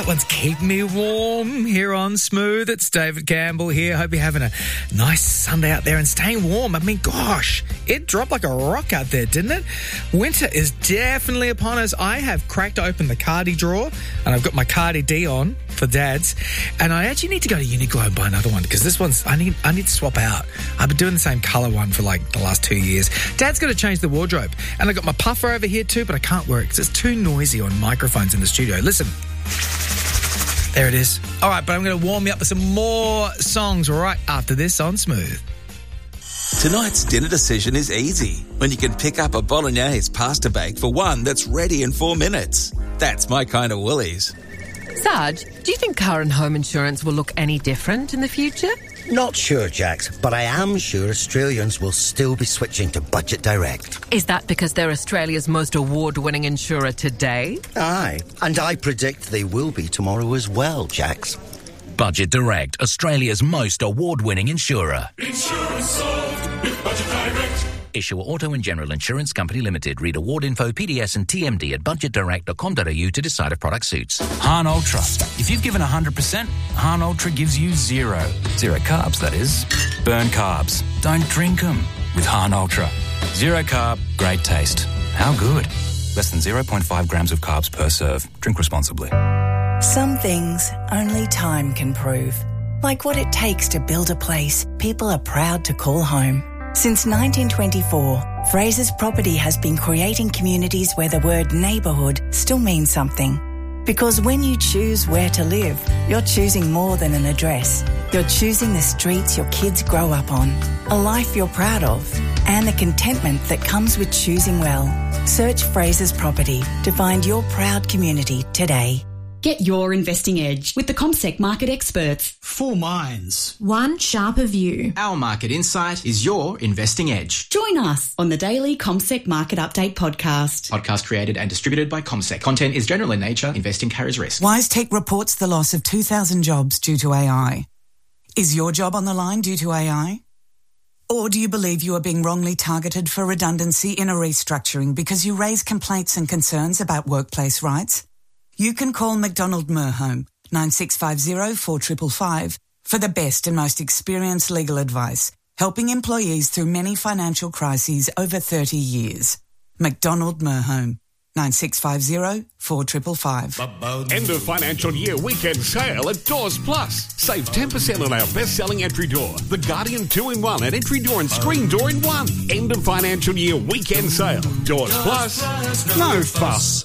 one's keeping me warm here on Smooth. It's David Campbell here. Hope you're having a nice Sunday out there and staying warm. I mean, gosh, it dropped like a rock out there, didn't it? Winter is definitely upon us. I have cracked open the Cardi drawer and I've got my Cardi D on for Dad's. And I actually need to go to Uniqlo and buy another one because this one's, I need to swap out. I've been doing the same colour one for like the last 2 years. Dad's got to change the wardrobe. And I got my puffer over here too, but I can't wear it because it's too noisy on microphones in the studio. Listen. There it is. All right, but I'm going to warm you up with some more songs right after this on Smooth. Tonight's dinner decision is easy when you can pick up a bolognese pasta bake for one that's ready in 4 minutes. That's my kind of Woolies. Sarge, do you think car and home insurance will look any different in the future? Not sure, Jax, but I am sure Australians will still be switching to Budget Direct. Is that because they're Australia's most award-winning insurer today? Aye, and I predict they will be tomorrow as well, Jax. Budget Direct, Australia's most award-winning insurer. Insurance solved with Budget Direct. Issuer Auto and General Insurance Company Limited. Read award info, PDS and TMD at budgetdirect.com.au to decide if product suits. Hahn Ultra. If you've given 100%, Hahn Ultra gives you zero. Zero carbs, that is. Burn carbs. Don't drink them with Hahn Ultra. Zero carb, great taste. How good? Less than 0.5 grams of carbs per serve. Drink responsibly. Some things only time can prove. Like what it takes to build a place people are proud to call home. Since 1924, Fraser's Property has been creating communities where the word neighbourhood still means something. Because when you choose where to live, you're choosing more than an address. You're choosing the streets your kids grow up on, a life you're proud of, and the contentment that comes with choosing well. Search Fraser's Property to find your proud community today. Get your investing edge with the CommSec market experts. 4 minds. One sharper view. Our market insight is your investing edge. Join us on the daily CommSec Market Update podcast. Podcast created and distributed by CommSec. Content is general in nature. Investing carries risk. WiseTech reports the loss of 2,000 jobs due to AI. Is your job on the line due to AI? Or do you believe you are being wrongly targeted for redundancy in a restructuring because you raise complaints and concerns about workplace rights? You can call McDonald Merhome 9650 4555 for the best and most experienced legal advice, helping employees through many financial crises over 30 years. McDonald Merhome 9650 4555. End of financial year weekend sale at Doors Plus. Save 10% on our best-selling entry door, the Guardian 2-in-1 and entry door and screen door in one. End of financial year weekend sale. Doors Plus. No fuss.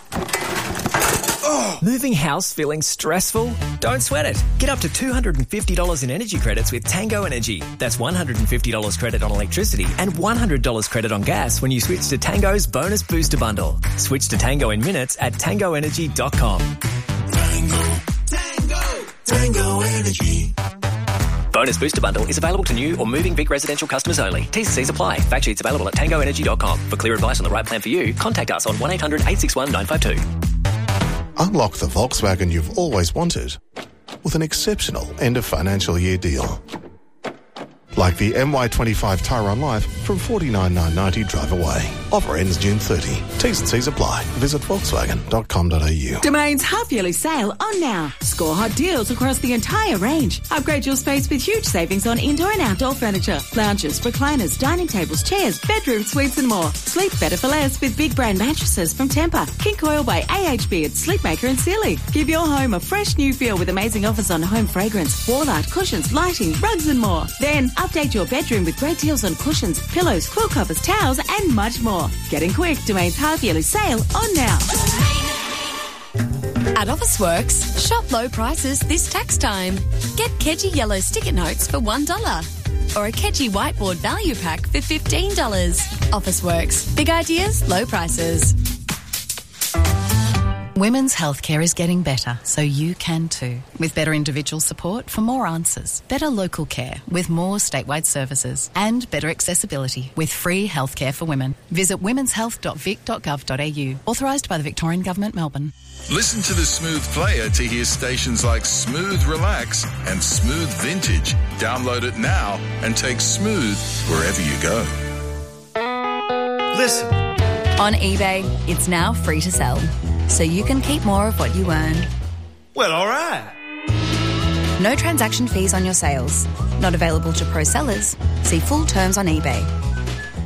Moving house feeling stressful? Don't sweat it. Get up to $250 in energy credits with Tango Energy. That's $150 credit on electricity and $100 credit on gas when you switch to Tango's Bonus Booster Bundle. Switch to Tango in minutes at tangoenergy.com. Tango Energy. Bonus Booster Bundle is available to new or moving Vic residential customers only. T's and C's apply. Fact sheets available at tangoenergy.com. For clear advice on the right plan for you, contact us on 1-800-861-952. Unlock the Volkswagen you've always wanted with an exceptional end of financial year deal. Like the MY25 Tyrone Live from $49,990 drive away. Offer ends June 30. T's and C's apply. Visit volkswagen.com.au. Domain's half-yearly sale on now. Score hot deals across the entire range. Upgrade your space with huge savings on indoor and outdoor furniture, lounges, recliners, dining tables, chairs, bedroom suites and more. Sleep better for less with big brand mattresses from Tempur, King Coil by AHB at Sleepmaker and Sealy. Give your home a fresh new feel with amazing offers on home fragrance, wall art, cushions, lighting, rugs and more. Then update your bedroom with great deals on cushions, pillows, quilt covers, towels and much more. Getting quick, Domain's half-yearly sale on now. At Officeworks, shop low prices this tax time. Get Kedgie yellow sticker notes for $1 or a Kedgie whiteboard value pack for $15. Officeworks, big ideas, low prices. Women's healthcare is getting better, so you can too. With better individual support for more answers, better local care with more statewide services, and better accessibility with free healthcare for women. Visit womenshealth.vic.gov.au. Authorised by the Victorian Government, Melbourne. Listen to the Smooth Player to hear stations like Smooth Relax and Smooth Vintage. Download it now and take Smooth wherever you go. Listen. On eBay, it's now free to sell, so you can keep more of what you earn. Well, all right. No transaction fees on your sales. Not available to pro sellers. See full terms on eBay.